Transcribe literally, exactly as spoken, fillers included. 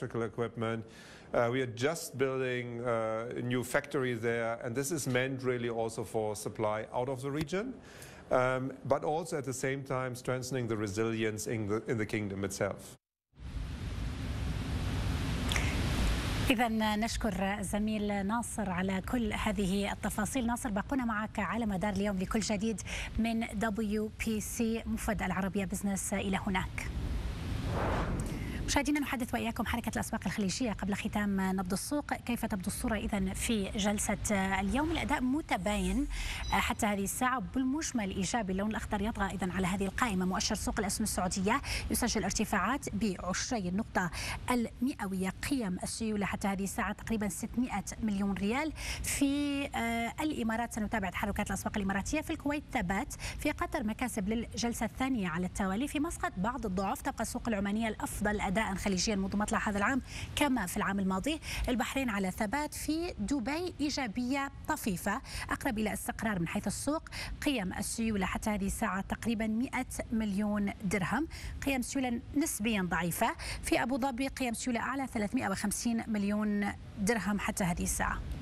electrical equipment. Uh, we are just building uh, a new factory there, and this is meant really also for supply out of the region, um, but also at the same time strengthening the resilience in the, in the kingdom itself. إذا نشكر الزميل ناصر على كل هذه التفاصيل. ناصر، باقونا معك على مدار اليوم لكل جديد من دبليو بي سي مفد العربية بزنس إلى هناك. مشاهدينا، نحدث وإياكم حركة الأسواق الخليجية قبل ختام نبض السوق. كيف تبدو الصورة إذن في جلسة اليوم؟ الأداء متباين حتى هذه الساعة، بالمجمل إيجابي. اللون الأخضر يطغى إذن على هذه القائمة. مؤشر سوق الأسهم السعودية يسجل ارتفاعات بعشري النقطة المئوية. قيم السيولة حتى هذه الساعة تقريبا ستمئة مليون ريال. في الإمارات سنتابع تحركات الأسواق الإماراتية. في الكويت ثبات. في قطر مكاسب للجلسة الثانية على التوالي. في مسقط بعض الضعف. تبقى السوق العمانية الأفضل أداء خليجيا منذ مطلع هذا العام كما في العام الماضي. البحرين على ثبات. في دبي إيجابية طفيفة أقرب إلى استقرار من حيث السوق. قيم السيولة حتى هذه الساعة تقريبا مئة مليون درهم. قيم سيولة نسبيا ضعيفة. في أبو ظبي قيم سيولة أعلى ثلاثمئة وخمسين مليون درهم حتى هذه الساعة.